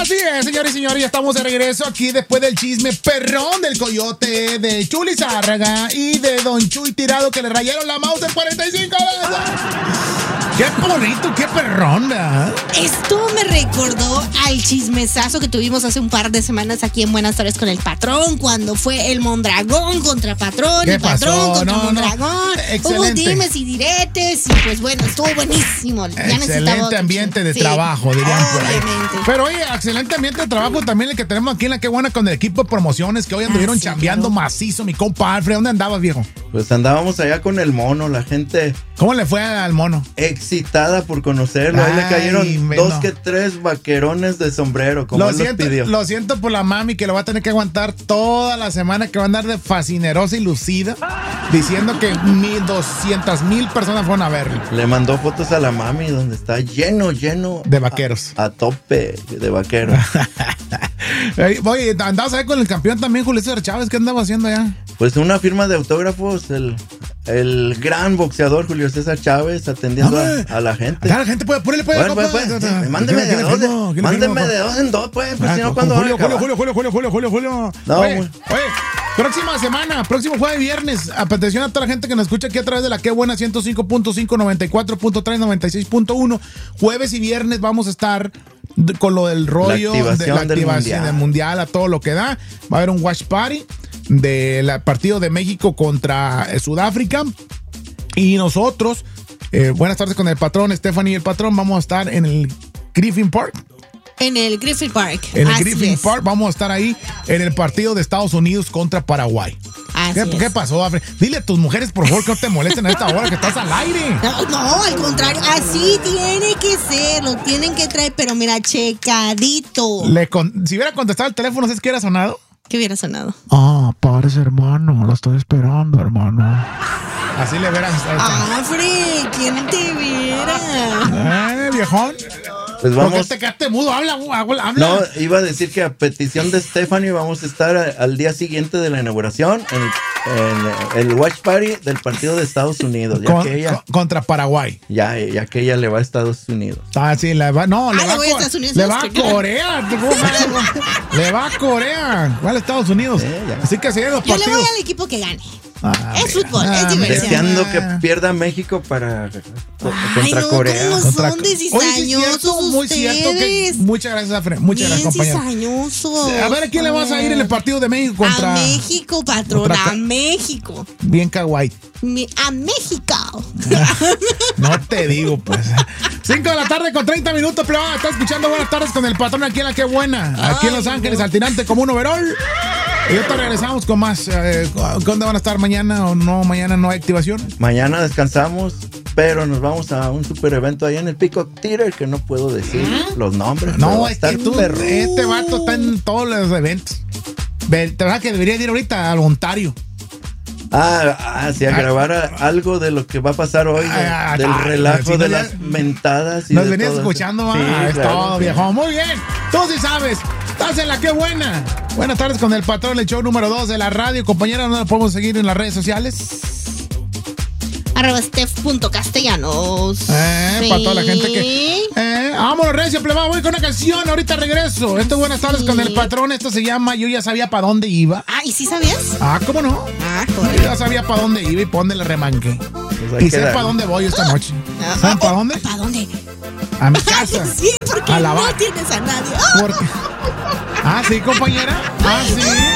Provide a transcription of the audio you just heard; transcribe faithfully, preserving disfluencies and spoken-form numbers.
Así es, señores y señores, ya estamos de regreso aquí después del chisme perrón del Coyote, de Chuli Zárraga y de Don Chuy Tirado que le rayaron la mouse en cuarenta y cinco veces. Qué bonito, qué perrón, ¿verdad? Esto me recordó al chismesazo que tuvimos hace un par de semanas aquí en Buenas Tardes con el Patrón, cuando fue el Mondragón contra Patrón, ¿Qué y Patrón pasó? contra No, Mondragón. no. Hubo Excelente. dimes y diretes y pues bueno, estuvo buenísimo. Ya Excelente otro ambiente de sí. trabajo, dirían por ahí. Obviamente. Pero oye, excelente ambiente de trabajo también el que tenemos aquí en La Qué Buena con el equipo de promociones que hoy anduvieron Ah, sí, chambeando claro. macizo, mi compa Alfred. ¿Dónde andabas, viejo? Pues andábamos allá con el mono, la gente ¿Cómo le fue al mono? excitada por conocerlo. Ahí le Ay, cayeron me- dos no. que tres vaquerones de sombrero, como Lo él los siento, pidió. lo siento por la mami que lo va a tener que aguantar toda la semana, que va a andar de fascinerosa y lucida diciendo que mil doscientas mil personas fueron a verlo. Le mandó fotos a la mami donde está lleno, lleno. De vaqueros. A, a tope de vaqueros. Eh, Oye, andabas ahí con el campeón también, Julio César Chávez. ¿Qué andaba haciendo allá? Pues una firma de autógrafos, el, el gran boxeador Julio César Chávez atendiendo Hombre. a, a la gente. Ya, la gente puede ponerle, puede, Bueno, pues, pues, sí, mándeme de dos, de- mándeme de dos en dos, pues, pues Ah, si no, con cuando Julio, Julio, Julio, Julio, Julio, Julio, Julio, Julio. No, oye, muy- oye, próxima semana, próximo jueves y viernes, atención a toda la gente que nos escucha aquí a través de La Qué Buena ciento cinco punto cinco, noventa y cuatro punto tres, noventa y seis punto uno. Jueves y viernes vamos a estar d- con lo del rollo La activación de la del activación mundial. del mundial a todo lo que da. Va a haber un watch party del partido de México contra eh, Sudáfrica. Y nosotros, eh, buenas tardes con el Patrón, Stephanie y el Patrón, vamos a estar en el Griffin Park. En el Griffith Park. En el Así Griffin es. Park vamos a estar ahí en el partido de Estados Unidos contra Paraguay. Así ¿Qué, es. ¿Qué pasó, Alfred? Dile a tus mujeres, por favor, que no te molesten a esta hora que estás al aire. No, no, al contrario, así tiene que ser, lo tienen que traer, pero mira, checadito. Le con- si hubiera contestado el teléfono, ¿sabes qué hubiera sonado? ¿Qué hubiera sonado? Ah, parece hermano, lo estoy esperando, hermano. Así le verás. Ah, Fred, ¿quién te viera? Eh, viejón. Pues ¿Por qué vamos. te quedaste mudo? Habla, habla. habla. No, iba a decir que a petición de Stephanie vamos a estar a- al día siguiente de la inauguración en, en el watch party del partido de Estados Unidos. Ya Con- que ella, con- contra Paraguay. ya, ya que ella le va a Estados Unidos. Ah, sí, le va, no, le Ah, va, le voy a Co- Estados Unidos, le ¿no? va a ¿Qué tal? Corea. ¿Cómo va? Le va a Corea. ¿Cuál Estados Unidos? Eh, ya. Así que se los Yo le partidos. voy al equipo que gane. Ah, Es mira. fútbol, es Ah, diversión. mira. Deseando que pierda México para co- Ay, contra no, Corea. ¿cómo Contra- son Oye, sí es cierto, cizañosos muy cierto que ustedes? muchas gracias, Alfred. Muchas Bien gracias, compañero. cizañosos. A ver, ¿a quién le vas a ir en el partido de México contra A México, patrón, contra a ca- México. bien kawaii? Mi- A México. No te digo, pues. cinco de la tarde con treinta minutos, pero está escuchando Buenas Tardes con el Patrón aquí en La Qué Buena. Aquí en Los Ay, Ángeles, no. al tirante como un overall. Y ahorita regresamos con más. Eh, ¿Dónde van a estar mañana o no? Mañana no hay activación. Mañana descansamos, pero nos vamos a un super evento ahí en el Peacock Theater que no puedo decir los nombres. pero va No, a es estar que tú, perro. este vato está en todos los eventos. Ve- Te verdad que debería ir ahorita al Ontario. Ah, ah, sí, a grabar a- algo de lo que va a pasar hoy, de- Ah, del ah, relajo si no de ya- las mentadas. Y Nos de venías todo eso. escuchando, Sí, ah, es claro, todo, sí. viejo. Muy bien. Tú sí sabes. Estás en La Qué Buena. Buenas tardes con el Patrón, el show número dos de la radio. Compañera, ¿no nos podemos seguir en las redes sociales? Arroba steph.castellanos. Eh, Sí. para toda la gente que. Eh, vámonos, Recio, plebado. Voy con una canción. Ahorita regreso. Esto es Buenas tardes Sí. con el Patrón. Esto se llama Yo ya sabía para dónde iba. Ah, ¿y sí sabías? Ah, ¿cómo no? Ah, Yo joder. ya sabía para dónde iba y por dónde le remanqué. Pues hay Y que sé dar- para dónde voy esta noche. Ah, ¿Saben oh, para oh, dónde? ¿Para dónde? A mi casa. Sí, porque A la no vaca. tienes a nadie. ¡Ah! Porque... Ah, sí, compañera. Ah, sí.